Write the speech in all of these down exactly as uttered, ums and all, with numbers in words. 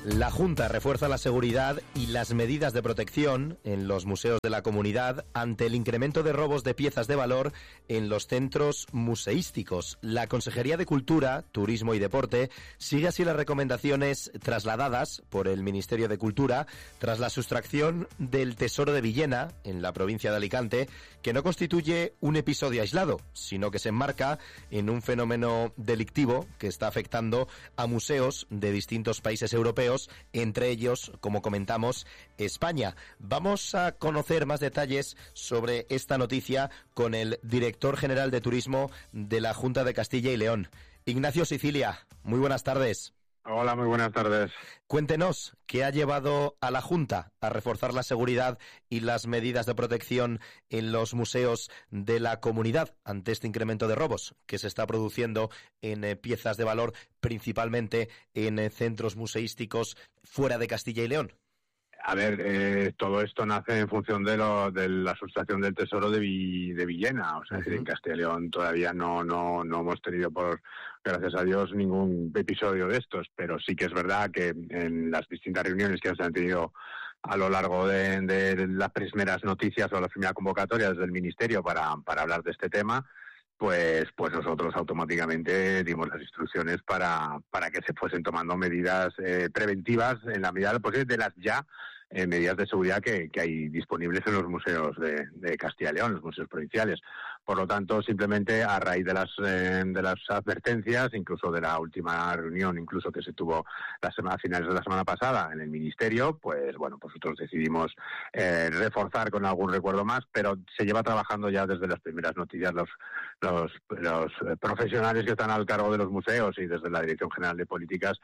La Junta refuerza la seguridad y las medidas de protección en los museos de la comunidad ante el incremento de robos de piezas de valor en los centros museísticos. La Consejería de Cultura, Turismo y Deporte sigue así las recomendaciones trasladadas por el Ministerio de Cultura tras la sustracción del Tesoro de Villena, en la provincia de Alicante, que no constituye un episodio aislado, sino que se enmarca en un fenómeno delictivo que está afectando a museos de distintos países europeos, entre ellos, como comentamos, España. Vamos a conocer más detalles sobre esta noticia con el director general de Turismo de la Junta de Castilla y León, Ignacio Sicilia. Muy buenas tardes. Hola, muy buenas tardes. Cuéntenos, ¿qué ha llevado a la Junta a reforzar la seguridad y las medidas de protección en los museos de la comunidad ante este incremento de robos que se está produciendo en eh, piezas de valor, principalmente en eh, centros museísticos fuera de Castilla y León? A ver, eh, todo esto nace en función de, lo, de la sustracción del Tesoro de, Vi, de Villena. O sea, uh-huh. Es decir, en Castilla y León todavía no, no, no hemos tenido, por gracias a Dios, ningún episodio de estos, pero sí que es verdad que en las distintas reuniones que se han tenido a lo largo de, de las primeras noticias o las primeras convocatorias del Ministerio para, para hablar de este tema, pues pues nosotros automáticamente dimos las instrucciones para, para que se fuesen tomando medidas eh, preventivas en la medida de lo posible de las ya eh, medidas de seguridad que, que hay disponibles en los museos de, de Castilla y León, los museos provinciales. Por lo tanto, simplemente a raíz de las eh, de las advertencias, incluso de la última reunión, incluso que se tuvo la semana, a finales de la semana pasada en el Ministerio, pues bueno, pues nosotros decidimos eh, reforzar con algún recuerdo más, pero se lleva trabajando ya desde las primeras noticias los los, los profesionales que están al cargo de los museos y desde la Dirección General de Políticas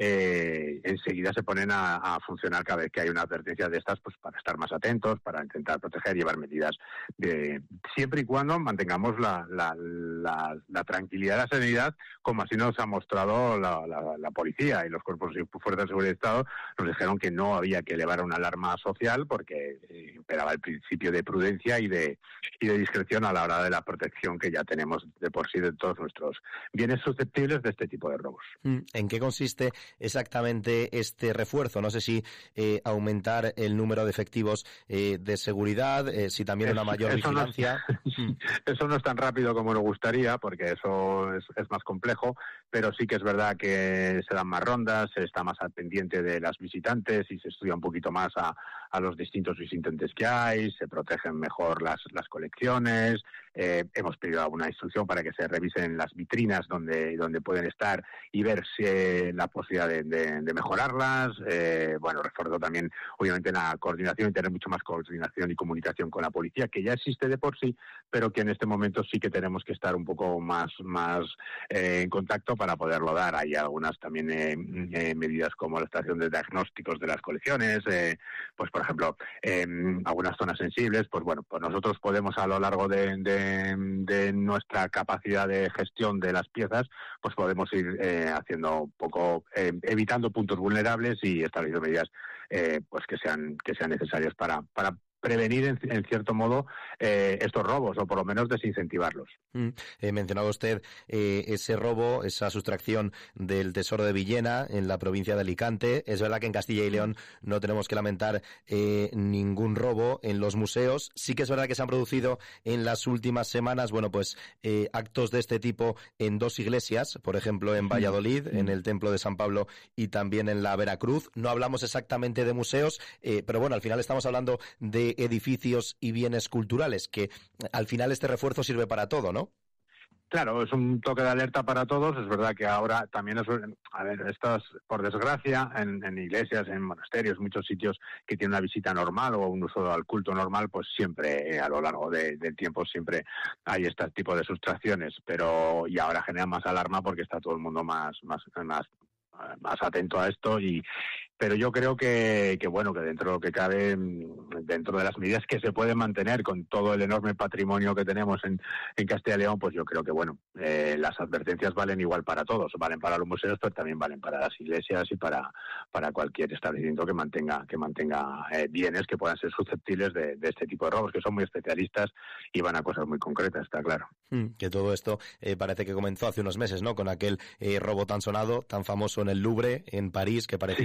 eh, enseguida se ponen a, a funcionar cada vez que hay una advertencia de estas, pues para estar más atentos, para intentar proteger, llevar medidas de siempre y cuando mantengamos la, la, la, la tranquilidad y la serenidad, como así nos ha mostrado la, la, la policía y los cuerpos y fuerzas de seguridad del Estado. Nos dijeron que no había que elevar una alarma social porque eh, imperaba el principio de prudencia y de, y de discreción a la hora de la protección que ya tenemos de por sí de todos nuestros bienes susceptibles de este tipo de robos. ¿En qué consiste exactamente este refuerzo? No sé si eh, aumentar el número de efectivos eh, de seguridad, eh, si también una mayor eso vigilancia. No es, eso no es tan rápido como nos gustaría, porque eso es, es más complejo, pero sí que es verdad que se dan más rondas, se está más al pendiente de las visitantes y se estudia un poquito más a, a los distintos visitantes que hay, se protegen mejor las, las colecciones. Eh, hemos pedido alguna instrucción para que se revisen las vitrinas donde, donde pueden estar y ver si eh, la posibilidad de, de, de mejorarlas. Eh, bueno, refuerzo también, obviamente, la coordinación y tener mucho más coordinación y comunicación con la policía, que ya existe de por sí, pero que en este momento sí que tenemos que estar un poco más, más eh, en contacto para poderlo dar. Hay algunas también eh, eh, medidas como la estación de diagnósticos de las colecciones, eh, pues por ejemplo, eh, algunas zonas sensibles, pues bueno, pues nosotros podemos a lo largo de, de, de nuestra capacidad de gestión de las piezas, pues podemos ir eh, haciendo un poco, eh, evitando puntos vulnerables y estableciendo medidas eh, pues que sean que sean necesarias para, para prevenir en, en cierto modo eh, estos robos o por lo menos desincentivarlos. Mm, eh, mencionado usted eh, ese robo, esa sustracción del Tesoro de Villena en la provincia de Alicante. Es verdad que en Castilla y León no tenemos que lamentar eh, ningún robo en los museos. Sí que es verdad que se han producido en las últimas semanas, bueno, pues eh, actos de este tipo en dos iglesias, por ejemplo en Valladolid, en el Templo de San Pablo y también en la Veracruz. No hablamos exactamente de museos, eh, pero bueno, al final estamos hablando de edificios y bienes culturales, que al final este refuerzo sirve para todo, ¿no? Claro, es un toque de alerta para todos. Es verdad que ahora también es, a ver, estas, por desgracia, en, en iglesias, en monasterios, muchos sitios que tienen una visita normal o un uso al culto normal, pues siempre, eh, a lo largo de, del tiempo, siempre hay este tipo de sustracciones. Pero, y ahora genera más alarma porque está todo el mundo más, más, más, más atento a esto y, pero yo creo que, que bueno, que dentro de lo que cabe, dentro de las medidas que se pueden mantener con todo el enorme patrimonio que tenemos en, en Castilla y León, pues yo creo que bueno, eh, las advertencias valen igual para todos, valen para los museos, pero también valen para las iglesias y para, para cualquier establecimiento que mantenga, que mantenga eh, bienes que puedan ser susceptibles de, de este tipo de robos, que son muy especialistas y van a cosas muy concretas, está claro. Mm, que todo esto eh, parece que comenzó hace unos meses, ¿no? Con aquel eh, robo tan sonado, tan famoso en el Louvre, en París, que parecía... Sí.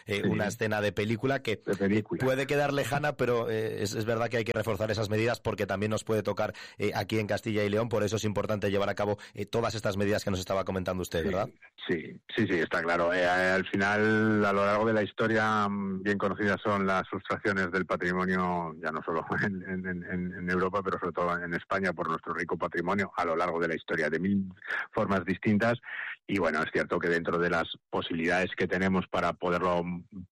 eh, sí. una escena de película que de película. puede quedar lejana, pero eh, es, es verdad que hay que reforzar esas medidas porque también nos puede tocar eh, aquí en Castilla y León, por eso es importante llevar a cabo eh, todas estas medidas que nos estaba comentando usted, ¿verdad? Sí, sí, sí, está claro. Eh, al final, a lo largo de la historia, bien conocidas son las sustracciones del patrimonio, ya no solo en, en, en, en Europa, pero sobre todo en España, por nuestro rico patrimonio, a lo largo de la historia, de mil formas distintas. Y bueno, es cierto que dentro de las posibilidades que tenemos para poderlo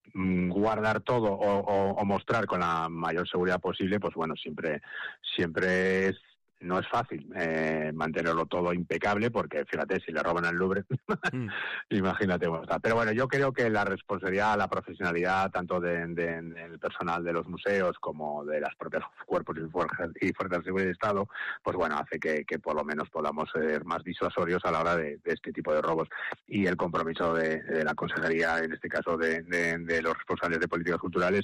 guardar todo o, o, o mostrar con la mayor seguridad posible, pues bueno, siempre, siempre es no es fácil eh, mantenerlo todo impecable, porque fíjate, si le roban al Louvre, mm. imagínate cómo está. Pero bueno, yo creo que la responsabilidad, la profesionalidad, tanto del de, de personal de los museos como de las propias cuerpos y fuerzas, y fuerzas de seguridad de Estado, pues bueno, hace que, que por lo menos podamos ser más disuasorios a la hora de, de este tipo de robos. Y el compromiso de, de la Consejería, en este caso de, de, de los responsables de políticas culturales,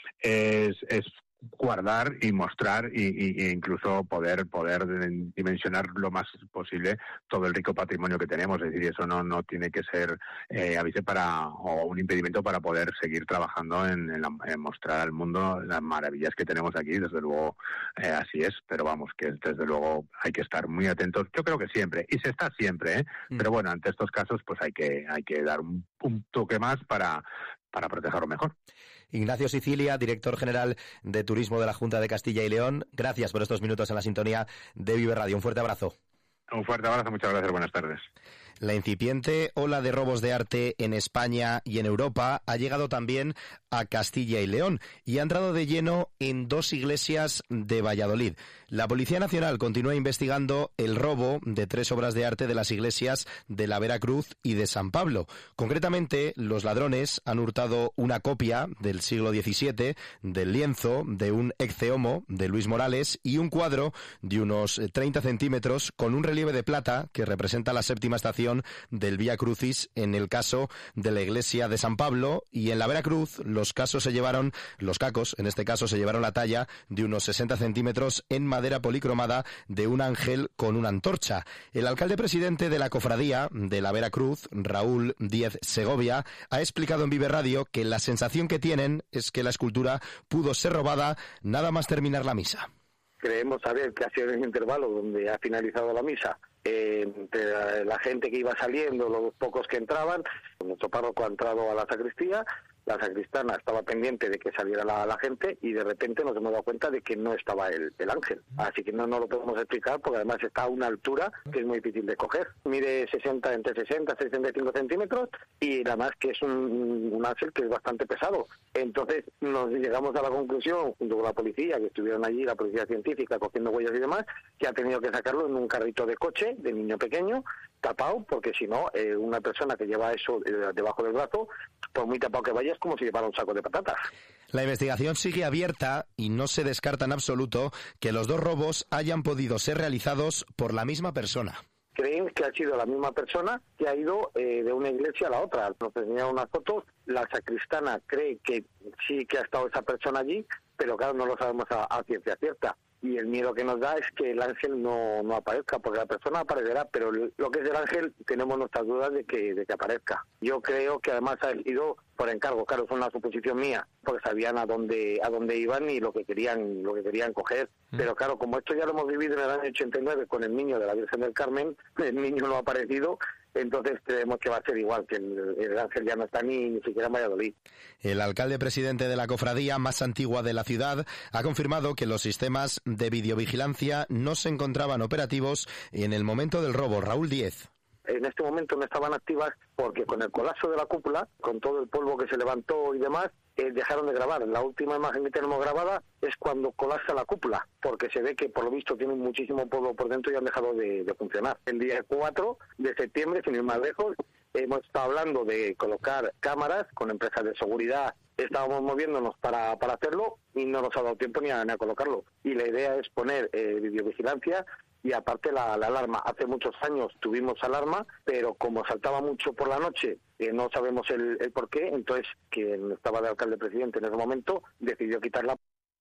es, es guardar y mostrar y, y, e incluso poder poder dimensionar lo más posible todo el rico patrimonio que tenemos. Es decir, eso no no tiene que ser eh, avise para o un impedimento para poder seguir trabajando en, en, la, en mostrar al mundo las maravillas que tenemos aquí. Desde luego eh, así es, pero vamos, que desde luego hay que estar muy atentos. Yo creo que siempre, y se está siempre, ¿eh? Mm. Pero bueno, ante estos casos pues hay que hay que dar un, un toque más para para protegerlo mejor. Ignacio Sicilia, director general de Turismo de la Junta de Castilla y León, gracias por estos minutos en la sintonía de Vive Radio. Un fuerte abrazo. Un fuerte abrazo, muchas gracias, buenas tardes. La incipiente ola de robos de arte en España y en Europa ha llegado también a Castilla y León y ha entrado de lleno en dos iglesias de Valladolid. La Policía Nacional continúa investigando el robo de tres obras de arte de las iglesias de la Veracruz y de San Pablo. Concretamente, los ladrones han hurtado una copia del siglo diecisiete del lienzo de un Ecce Homo de Luis Morales y un cuadro de unos treinta centímetros con un relieve de plata que representa la séptima estación del Vía Crucis en el caso de la iglesia de San Pablo, y en la Veracruz los casos se llevaron, los cacos en este caso se llevaron la talla de unos sesenta centímetros en madera policromada de un ángel con una antorcha. El alcalde presidente de la cofradía de la Veracruz, Raúl Díez Segovia, ha explicado en Vive Radio que la sensación que tienen es que la escultura pudo ser robada nada más terminar la misa. Creemos saber que ha sido en el intervalo donde ha finalizado la misa, eh, entre la gente que iba saliendo, los pocos que entraban, nuestro párroco ha entrado a la sacristía, la sacristana estaba pendiente de que saliera la, la gente y de repente nos hemos dado cuenta de que no estaba el, el ángel. Así que no nos lo podemos explicar porque además está a una altura que es muy difícil de coger. Mide sesenta, entre sesenta y sesenta y cinco centímetros y además que es un, un ángel que es bastante pesado. Entonces nos llegamos a la conclusión, junto con la policía, que estuvieron allí, la policía científica, cogiendo huellas y demás, que ha tenido que sacarlo en un carrito de coche de niño pequeño, tapado, porque si no, eh, una persona que lleva eso eh, debajo del brazo, por muy tapado que vaya, es como si llevara un saco de patatas. La investigación sigue abierta y no se descarta en absoluto que los dos robos hayan podido ser realizados por la misma persona. Creen que ha sido la misma persona que ha ido eh, de una iglesia a la otra. Nos enseñaron unas fotos, la sacristana cree que sí que ha estado esa persona allí, pero claro, no lo sabemos a, a ciencia cierta. Y el miedo que nos da es que el ángel no, no aparezca, porque la persona aparecerá, pero lo que es el ángel tenemos nuestras dudas de que, de que aparezca. Yo creo que además ha ido por encargo, claro, fue una suposición mía, porque sabían a dónde a dónde iban y lo que querían lo que querían coger. Mm. Pero claro, como esto ya lo hemos vivido en el año ochenta y nueve con el niño de la Virgen del Carmen, el niño no ha aparecido. Entonces creemos que va a ser igual, que el, el ángel ya no está ni, ni siquiera en Valladolid. El alcalde presidente de la cofradía más antigua de la ciudad ha confirmado que los sistemas de videovigilancia no se encontraban operativos en el momento del robo. Raúl Díez. En este momento no estaban activas porque con el colapso de la cúpula, con todo el polvo que se levantó y demás, eh, dejaron de grabar. La última imagen que tenemos grabada es cuando colapsa la cúpula, porque se ve que por lo visto tienen muchísimo polvo por dentro y han dejado de, de funcionar. El día cuatro de septiembre, sin ir más lejos, hemos estado hablando de colocar cámaras con empresas de seguridad. Estábamos moviéndonos para, para hacerlo y no nos ha dado tiempo ni a, ni a colocarlo. Y la idea es poner eh, videovigilancia. Y aparte la, la alarma, hace muchos años tuvimos alarma, pero como saltaba mucho por la noche, eh, no sabemos el, el por qué, entonces quien estaba de alcalde presidente en ese momento decidió quitarla.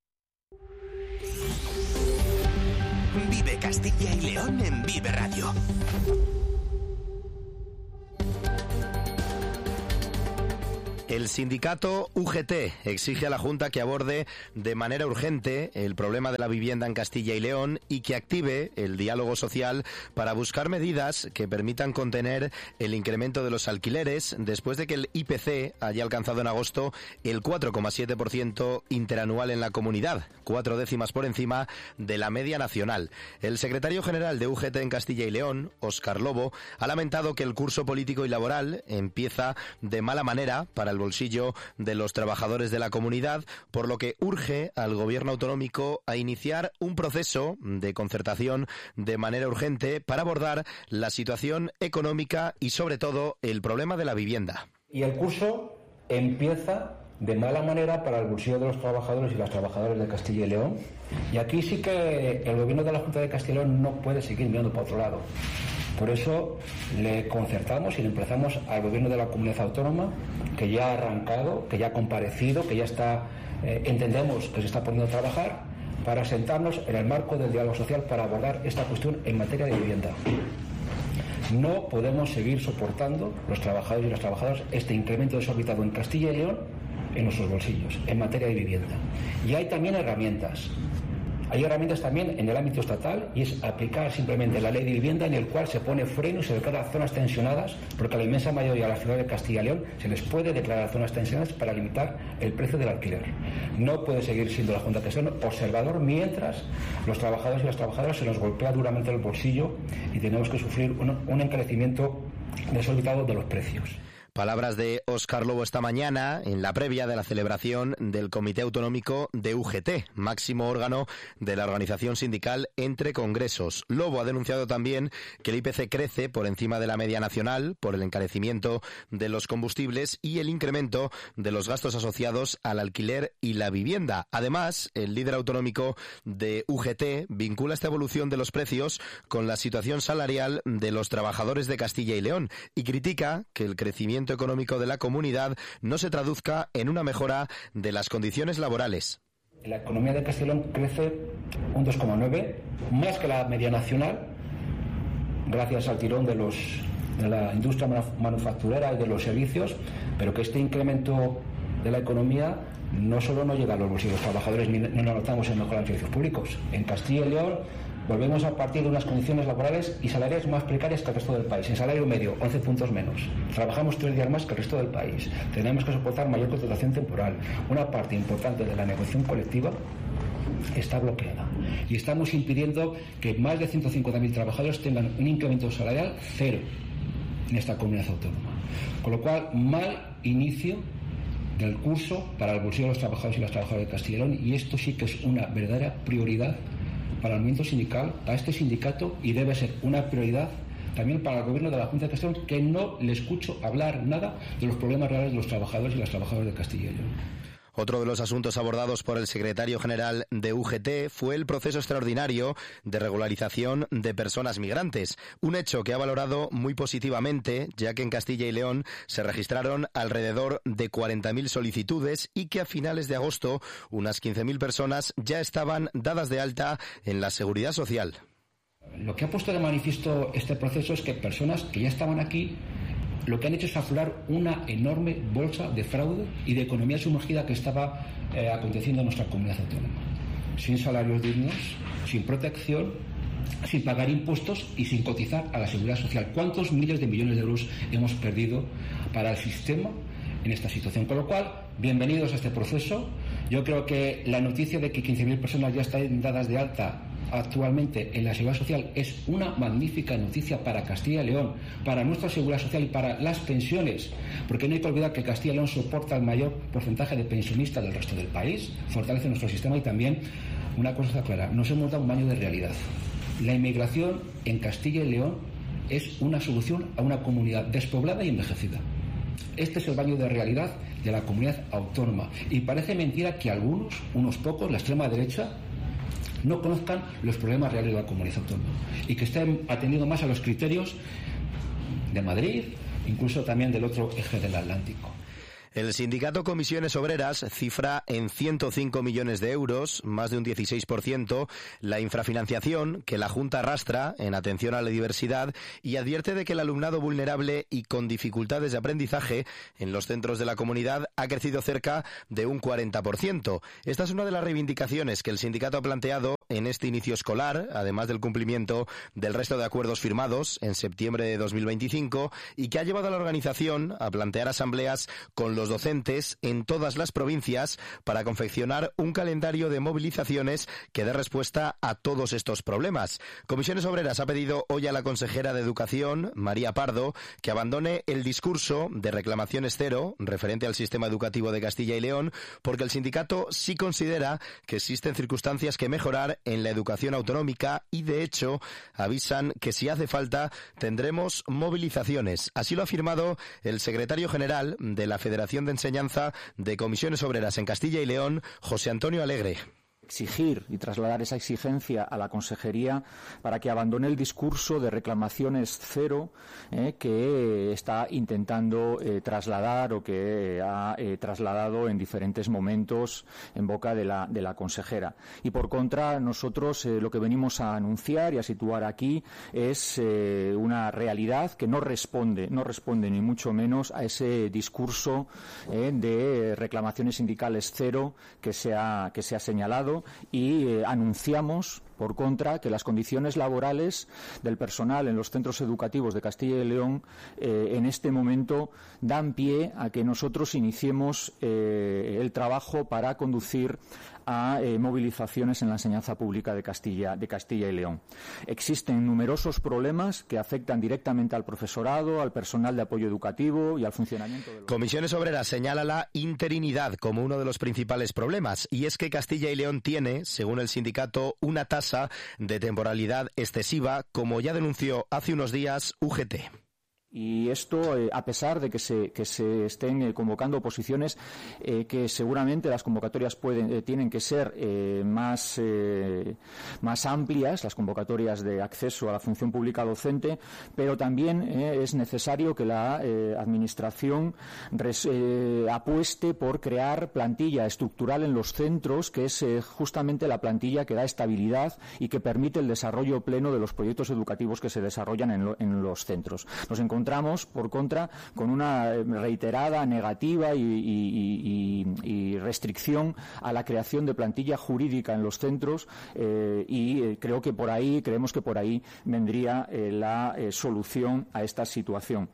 Vive Castilla y León en Vive Radio. El sindicato U G T exige a la Junta que aborde de manera urgente el problema de la vivienda en Castilla y León y que active el diálogo social para buscar medidas que permitan contener el incremento de los alquileres después de que el I P C haya alcanzado en agosto el cuatro coma siete por ciento interanual en la comunidad, cuatro décimas por encima de la media nacional. El secretario general de U G T en Castilla y León, Óscar Lobo, ha lamentado que el curso político y laboral empieza de mala manera para el bolsillo de los trabajadores de la comunidad, por lo que urge al gobierno autonómico a iniciar un proceso de concertación de manera urgente para abordar la situación económica y, sobre todo, el problema de la vivienda. Y el curso empieza de mala manera para el bolsillo de los trabajadores y las trabajadoras de Castilla y León. Y aquí sí que el gobierno de la Junta de Castilla y León no puede seguir mirando para otro lado. Por eso le concertamos y le emplazamos al gobierno de la comunidad autónoma, que ya ha arrancado, que ya ha comparecido, que ya está, eh, entendemos que se está poniendo a trabajar, para sentarnos en el marco del diálogo social para abordar esta cuestión en materia de vivienda. No podemos seguir soportando, los trabajadores y las trabajadoras, este incremento desorbitado en Castilla y León en nuestros bolsillos, en materia de vivienda. Y hay también herramientas. Hay herramientas también en el ámbito estatal, y es aplicar simplemente la ley de vivienda, en el cual se pone freno y se declara zonas tensionadas, porque a la inmensa mayoría de la ciudad de Castilla y León se les puede declarar zonas tensionadas para limitar el precio del alquiler. No puede seguir siendo la Junta de Castilla y León observador mientras los trabajadores y las trabajadoras se nos golpea duramente el bolsillo y tenemos que sufrir un, un encarecimiento desorbitado de los precios. Palabras de Óscar Lobo esta mañana en la previa de la celebración del Comité Autonómico de U G T, máximo órgano de la organización sindical entre congresos. Lobo ha denunciado también que el I P C crece por encima de la media nacional por el encarecimiento de los combustibles y el incremento de los gastos asociados al alquiler y la vivienda. Además, el líder autonómico de U G T vincula esta evolución de los precios con la situación salarial de los trabajadores de Castilla y León y critica que el crecimiento económico de la comunidad no se traduzca en una mejora de las condiciones laborales. La economía de Castilla y León crece un dos coma nueve, más que la media nacional, gracias al tirón de, los, de la industria manufacturera y de los servicios, pero que este incremento de la economía no solo no llega a los bolsillos de los trabajadores, ni, ni lo notamos en mejorar los servicios públicos. En Castilla y León volvemos a partir de unas condiciones laborales y salariales más precarias que el resto del país. En salario medio, once puntos menos. Trabajamos tres días más que el resto del país. Tenemos que soportar mayor contratación temporal. Una parte importante de la negociación colectiva está bloqueada. Y estamos impidiendo que más de ciento cincuenta mil trabajadores tengan un incremento salarial cero en esta comunidad autónoma. Con lo cual, mal inicio del curso para el bolsillo de los trabajadores y las trabajadoras de Castilla y León, y esto sí que es una verdadera prioridad para el movimiento sindical, para este sindicato, y debe ser una prioridad también para el gobierno de la Junta de Castilla y León, que no le escucho hablar nada de los problemas reales de los trabajadores y las trabajadoras de Castilla y León. Otro de los asuntos abordados por el secretario general de U G T fue el proceso extraordinario de regularización de personas migrantes, un hecho que ha valorado muy positivamente, ya que en Castilla y León se registraron alrededor de cuarenta mil solicitudes y que a finales de agosto unas quince mil personas ya estaban dadas de alta en la Seguridad Social. Lo que ha puesto de manifiesto este proceso es que personas que ya estaban aquí lo que han hecho es aflorar una enorme bolsa de fraude y de economía sumergida que estaba eh, aconteciendo en nuestra comunidad autónoma. Sin salarios dignos, sin protección, sin pagar impuestos y sin cotizar a la Seguridad Social. ¿Cuántos miles de millones de euros hemos perdido para el sistema en esta situación? Con lo cual, bienvenidos a este proceso. Yo creo que la noticia de que quince mil personas ya están dadas de alta actualmente en la Seguridad Social es una magnífica noticia para Castilla y León, para nuestra Seguridad Social y para las pensiones, porque no hay que olvidar que Castilla y León soporta el mayor porcentaje de pensionistas del resto del país, fortalece nuestro sistema. Y también una cosa está clara, nos hemos dado un baño de realidad. La inmigración en Castilla y León es una solución a una comunidad despoblada y envejecida. Este es el baño de realidad de la comunidad autónoma, y parece mentira que algunos, unos pocos, la extrema derecha, no conozcan los problemas reales de la comunidad autónoma y que estén atendiendo más a los criterios de Madrid, incluso también del otro eje del Atlántico. El sindicato Comisiones Obreras cifra en ciento cinco millones de euros, más de un dieciséis por ciento, la infrafinanciación que la Junta arrastra en atención a la diversidad y advierte de que el alumnado vulnerable y con dificultades de aprendizaje en los centros de la comunidad ha crecido cerca de un cuarenta por ciento. Esta es una de las reivindicaciones que el sindicato ha planteado en este inicio escolar, además del cumplimiento del resto de acuerdos firmados en septiembre de dos mil veinticinco y que ha llevado a la organización a plantear asambleas con los docentes en todas las provincias para confeccionar un calendario de movilizaciones que dé respuesta a todos estos problemas. Comisiones Obreras ha pedido hoy a la consejera de Educación, María Pardo, que abandone el discurso de reclamaciones cero referente al sistema educativo de Castilla y León, porque el sindicato sí considera que existen circunstancias que mejorar en la educación autonómica y, de hecho, avisan que si hace falta tendremos movilizaciones. Así lo ha afirmado el secretario general de la Federación de Enseñanza de Comisiones Obreras en Castilla y León, José Antonio Alegre. Exigir y trasladar esa exigencia a la Consejería para que abandone el discurso de reclamaciones cero eh, que está intentando eh, trasladar o que ha eh, trasladado en diferentes momentos en boca de la, de la consejera. Y por contra, nosotros eh, lo que venimos a anunciar y a situar aquí es eh, una realidad que no responde, no responde ni mucho menos a ese discurso eh, de reclamaciones sindicales cero que se ha, que se ha señalado. Y eh, anunciamos, por contra, que las condiciones laborales del personal en los centros educativos de Castilla y León eh, en este momento dan pie a que nosotros iniciemos eh, el trabajo para conducir a eh, movilizaciones en la enseñanza pública de Castilla, de Castilla y León. Existen numerosos problemas que afectan directamente al profesorado, al personal de apoyo educativo y al funcionamiento de los... Comisiones Obreras señala la interinidad como uno de los principales problemas, y es que Castilla y León tiene, según el sindicato, una tasa de temporalidad excesiva, como ya denunció hace unos días U G T. Y esto, eh, a pesar de que se, que se estén eh, convocando oposiciones, eh, que seguramente las convocatorias pueden, eh, tienen que ser eh, más, eh, más amplias, las convocatorias de acceso a la función pública docente, pero también eh, es necesario que la eh, Administración res, eh, apueste por crear plantilla estructural en los centros, que es eh, justamente la plantilla que da estabilidad y que permite el desarrollo pleno de los proyectos educativos que se desarrollan en, lo, en los centros. Nos encontramos encontramos, por contra, con una reiterada negativa y, y, y, y restricción a la creación de plantilla jurídica en los centros eh, y eh, creo que por ahí, creemos que por ahí vendría eh, la eh, solución a esta situación.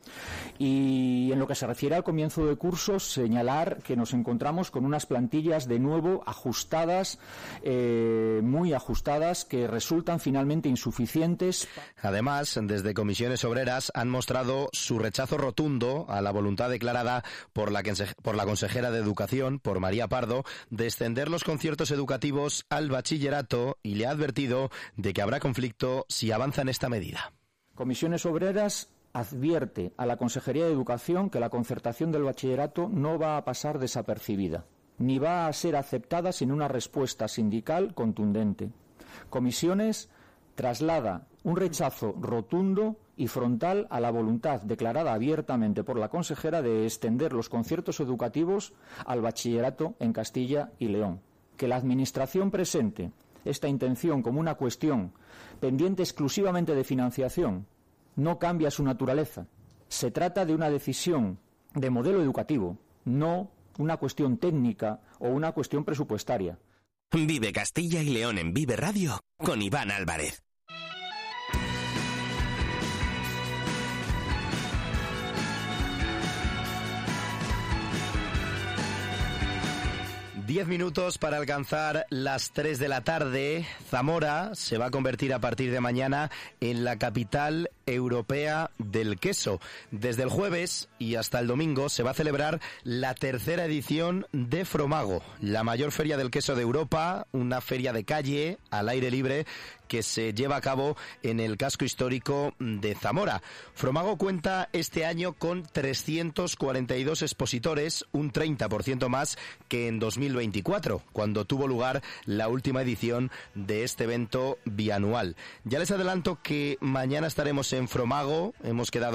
Y en lo que se refiere al comienzo de cursos, señalar que nos encontramos con unas plantillas de nuevo ajustadas, eh, muy ajustadas, que resultan finalmente insuficientes. Además, desde Comisiones Obreras han mostrado su rechazo rotundo a la voluntad declarada por la, por la consejera de Educación, por María Pardo, de extender los conciertos educativos al bachillerato, y le ha advertido de que habrá conflicto si avanza en esta medida. Comisiones Obreras advierte a la Consejería de Educación que la concertación del bachillerato no va a pasar desapercibida, ni va a ser aceptada sin una respuesta sindical contundente. Comisiones traslada un rechazo rotundo y frontal a la voluntad declarada abiertamente por la consejera de extender los conciertos educativos al bachillerato en Castilla y León. Que la Administración presente esta intención como una cuestión pendiente exclusivamente de financiación no cambia su naturaleza. Se trata de una decisión de modelo educativo, no una cuestión técnica o una cuestión presupuestaria. Vive Castilla y León en Vive Radio con Iván Álvarez. Diez minutos para alcanzar las tres de la tarde. Zamora se va a convertir a partir de mañana en la capital europea del queso. Desde el jueves y hasta el domingo se va a celebrar la tercera edición de Fromago, la mayor feria del queso de Europa, una feria de calle al aire libre que se lleva a cabo en el casco histórico de Zamora. Fromago cuenta este año con trescientos cuarenta y dos expositores, un treinta por ciento más que en dos mil veinticuatro, cuando tuvo lugar la última edición de este evento bianual. Ya les adelanto que mañana estaremos en Fromago, hemos quedado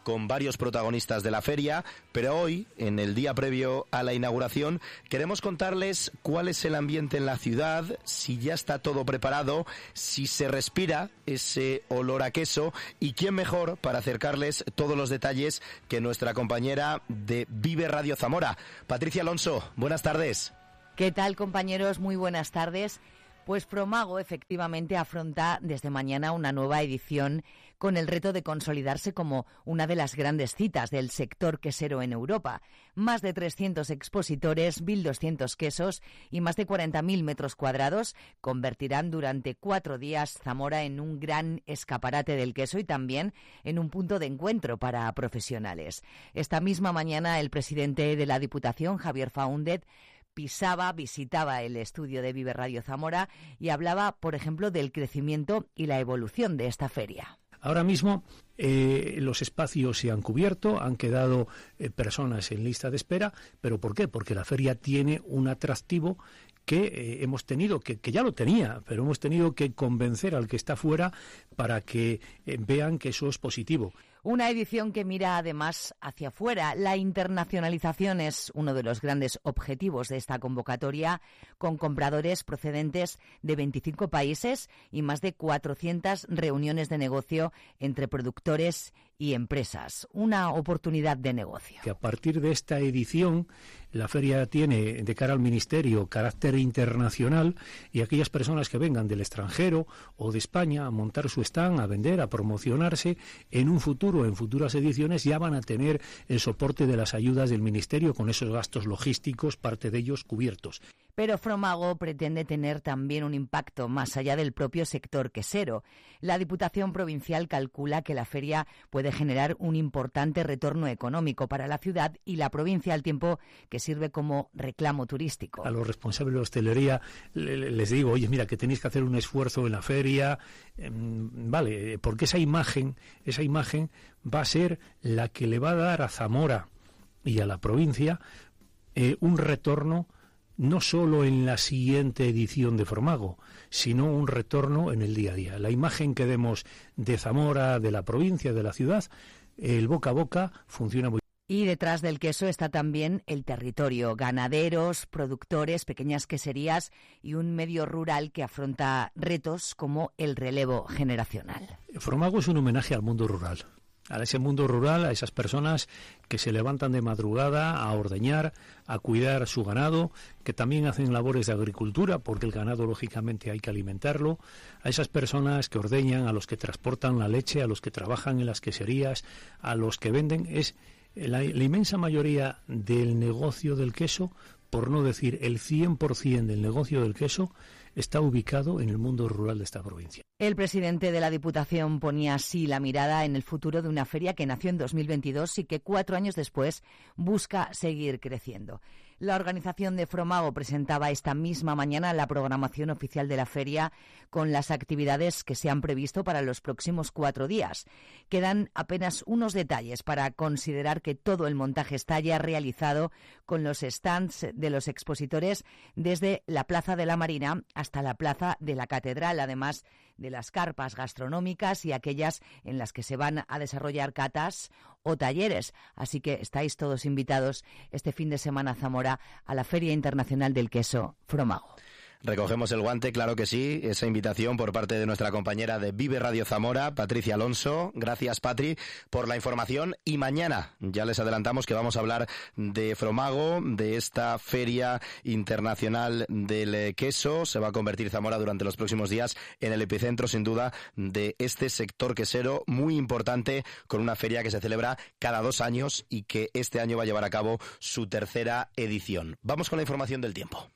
con varios protagonistas de la feria, pero hoy, en el día previo a la inauguración, queremos contarles cuál es el ambiente en la ciudad, si ya está todo preparado, si se respira ese olor a queso y quién mejor para acercarles todos los detalles que nuestra compañera de Vive Radio Zamora. Patricia Alonso, buenas tardes. ¿Qué tal, compañeros? Muy buenas tardes. Pues Fromago efectivamente afronta desde mañana una nueva edición con el reto de consolidarse como una de las grandes citas del sector quesero en Europa. Más de trescientos expositores, mil doscientos quesos y más de cuarenta mil metros cuadrados convertirán durante cuatro días Zamora en un gran escaparate del queso y también en un punto de encuentro para profesionales. Esta misma mañana el presidente de la Diputación, Javier Faúndez, pisaba, visitaba el estudio de Vive Radio Zamora y hablaba, por ejemplo, del crecimiento y la evolución de esta feria. Ahora mismo eh, los espacios se han cubierto, han quedado eh, personas en lista de espera, ¿pero por qué? Porque la feria tiene un atractivo que eh, hemos tenido, que, que ya lo tenía, pero hemos tenido que convencer al que está fuera para que eh, vean que eso es positivo. Una edición que mira además hacia afuera. La internacionalización es uno de los grandes objetivos de esta convocatoria, con compradores procedentes de veinticinco países y más de cuatrocientas reuniones de negocio entre productores y empresas. Una oportunidad de negocio. Que a partir de esta edición la feria tiene de cara al Ministerio carácter internacional y aquellas personas que vengan del extranjero o de España a montar su stand, a vender, a promocionarse, en un futuro, en futuras ediciones ya van a tener el soporte de las ayudas del Ministerio con esos gastos logísticos, parte de ellos cubiertos. Pero Fromago pretende tener también un impacto más allá del propio sector quesero. La Diputación Provincial calcula que la feria puede generar un importante retorno económico para la ciudad y la provincia, al tiempo que sirve como reclamo turístico. A los responsables de hostelería les digo, oye, mira, que tenéis que hacer un esfuerzo en la feria, eh, vale, porque esa imagen, esa imagen va a ser la que le va a dar a Zamora y a la provincia eh, un retorno no solo en la siguiente edición de Fromago, sino un retorno en el día a día. La imagen que demos de Zamora, de la provincia, de la ciudad, el boca a boca funciona muy bien. Y detrás del queso está también el territorio, ganaderos, productores, pequeñas queserías y un medio rural que afronta retos como el relevo generacional. Fromago es un homenaje al mundo rural. A ese mundo rural, a esas personas que se levantan de madrugada a ordeñar, a cuidar su ganado, que también hacen labores de agricultura, porque el ganado lógicamente hay que alimentarlo, a esas personas que ordeñan, a los que transportan la leche, a los que trabajan en las queserías, a los que venden. Es la, la inmensa mayoría del negocio del queso, por no decir el cien por ciento del negocio del queso, está ubicado en el mundo rural de esta provincia. El presidente de la Diputación ponía así la mirada en el futuro de una feria que nació en dos mil veintidós y que cuatro años después busca seguir creciendo. La organización de Fromago presentaba esta misma mañana la programación oficial de la feria con las actividades que se han previsto para los próximos cuatro días. Quedan apenas unos detalles para considerar que todo el montaje está ya realizado con los stands de los expositores desde la Plaza de la Marina hasta la Plaza de la Catedral, además de las carpas gastronómicas y aquellas en las que se van a desarrollar catas o talleres. Así que estáis todos invitados este fin de semana a Zamora a la Feria Internacional del Queso Fromago. Recogemos el guante, claro que sí, esa invitación por parte de nuestra compañera de Vive Radio Zamora, Patricia Alonso. Gracias, Patri, por la información. Y mañana ya les adelantamos que vamos a hablar de Fromago, de esta Feria Internacional del Queso. Se va a convertir Zamora durante los próximos días en el epicentro, sin duda, de este sector quesero muy importante, con una feria que se celebra cada dos años y que este año va a llevar a cabo su tercera edición. Vamos con la información del tiempo.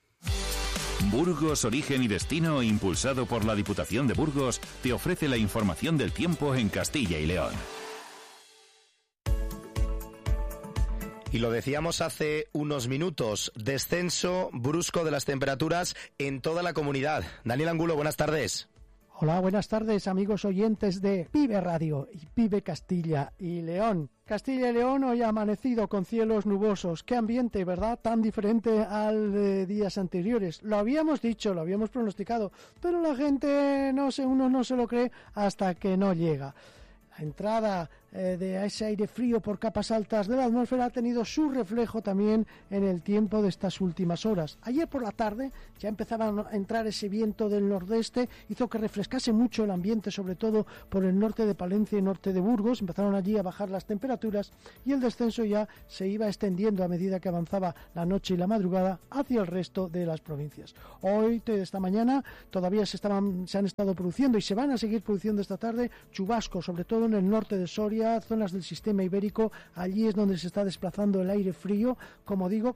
Burgos, origen y destino, impulsado por la Diputación de Burgos, te ofrece la información del tiempo en Castilla y León. Y lo decíamos hace unos minutos, descenso brusco de las temperaturas en toda la comunidad. Daniel Angulo, buenas tardes. Hola, buenas tardes, amigos oyentes de Vive Radio y Vive Castilla y León. Castilla y León hoy ha amanecido con cielos nubosos. Qué ambiente, ¿verdad? Tan diferente al de días anteriores. Lo habíamos dicho, lo habíamos pronosticado, pero la gente, no sé, uno no se lo cree hasta que no llega. La entrada eh, de ese aire frío por capas altas de la atmósfera ha tenido su reflejo también en el tiempo de estas últimas horas. Ayer por la tarde ya empezaba a entrar ese viento del nordeste, hizo que refrescase mucho el ambiente, sobre todo por el norte de Palencia y norte de Burgos. Empezaron allí a bajar las temperaturas y el descenso ya se iba extendiendo a medida que avanzaba la noche y la madrugada hacia el resto de las provincias. Hoy, esta mañana, todavía se, estaban, se han estado produciendo y se van a seguir produciendo esta tarde chubascos, sobre todo en el norte de Soria, zonas del sistema ibérico. Allí es donde se está desplazando el aire frío, como digo,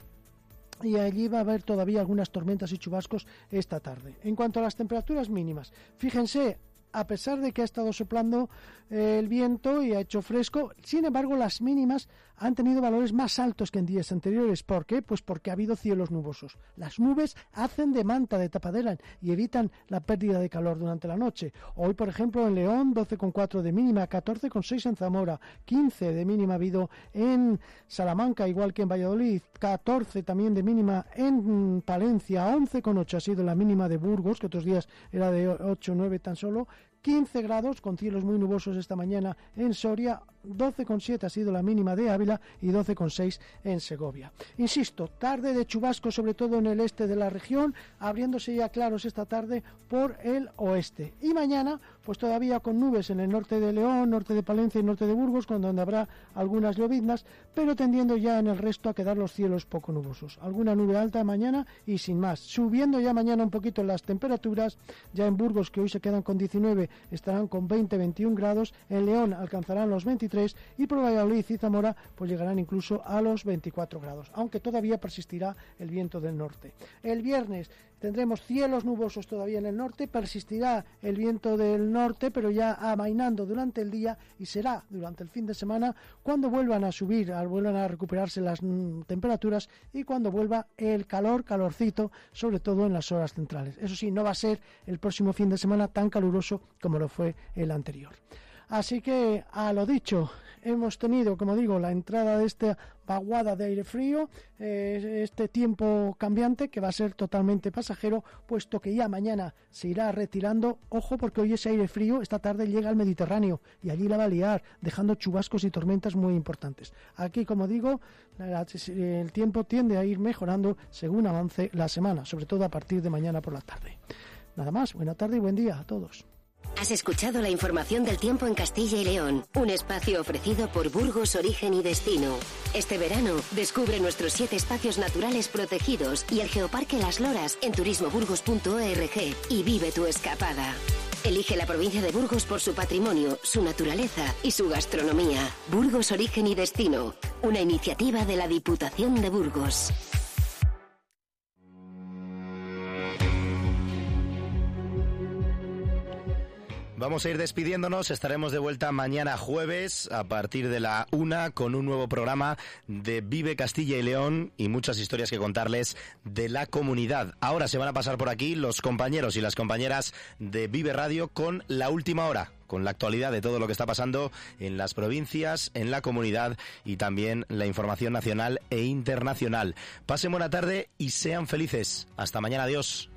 y allí va a haber todavía algunas tormentas y chubascos esta tarde. En cuanto a las temperaturas mínimas, fíjense, a pesar de que ha estado soplando eh, el viento y ha hecho fresco, sin embargo las mínimas han tenido valores más altos que en días anteriores. ¿Por qué? Pues porque ha habido cielos nubosos. Las nubes hacen de manta, de tapadera, y evitan la pérdida de calor durante la noche. Hoy, por ejemplo, en León, doce coma cuatro de mínima, catorce coma seis en Zamora, quince de mínima ha habido en Salamanca, igual que en Valladolid, catorce también de mínima en Palencia, once coma ocho ha sido la mínima de Burgos, que otros días era de ocho o nueve tan solo, quince grados con cielos muy nubosos esta mañana en Soria, doce coma siete ha sido la mínima de Ávila y doce coma seis en Segovia. Insisto, tarde de chubasco sobre todo en el este de la región, abriéndose ya claros esta tarde por el oeste. Y mañana, pues todavía con nubes en el norte de León, norte de Palencia y norte de Burgos, con donde habrá algunas lloviznas, pero tendiendo ya en el resto a quedar los cielos poco nubosos. Alguna nube alta mañana y sin más. Subiendo ya mañana un poquito las temperaturas, ya en Burgos, que hoy se quedan con diecinueve, estarán con veinte a veintiún grados, en León alcanzarán los veintitrés y por Valladolid y Zamora pues llegarán incluso a los veinticuatro grados, aunque todavía persistirá el viento del norte. El viernes tendremos cielos nubosos todavía en el norte, persistirá el viento del norte, pero ya amainando durante el día, y será durante el fin de semana cuando vuelvan a subir, vuelvan a recuperarse las mm, temperaturas y cuando vuelva el calor, calorcito, sobre todo en las horas centrales. Eso sí, no va a ser el próximo fin de semana tan caluroso como lo fue el anterior. Así que, a lo dicho, hemos tenido, como digo, la entrada de esta vaguada de aire frío, eh, este tiempo cambiante que va a ser totalmente pasajero, puesto que ya mañana se irá retirando. Ojo, porque hoy ese aire frío esta tarde llega al Mediterráneo y allí la va a liar, dejando chubascos y tormentas muy importantes. Aquí, como digo, la, el tiempo tiende a ir mejorando según avance la semana, sobre todo a partir de mañana por la tarde. Nada más, buena tarde y buen día a todos. Has escuchado la información del tiempo en Castilla y León, un espacio ofrecido por Burgos Origen y Destino. Este verano, descubre nuestros siete espacios naturales protegidos y el Geoparque Las Loras en turismo burgos punto org y vive tu escapada. Elige la provincia de Burgos por su patrimonio, su naturaleza y su gastronomía. Burgos Origen y Destino, una iniciativa de la Diputación de Burgos. Vamos a ir despidiéndonos, estaremos de vuelta mañana jueves a partir de la una con un nuevo programa de Vive Castilla y León y muchas historias que contarles de la comunidad. Ahora se van a pasar por aquí los compañeros y las compañeras de Vive Radio con la última hora, con la actualidad de todo lo que está pasando en las provincias, en la comunidad y también la información nacional e internacional. Pasen buena tarde y sean felices. Hasta mañana, adiós.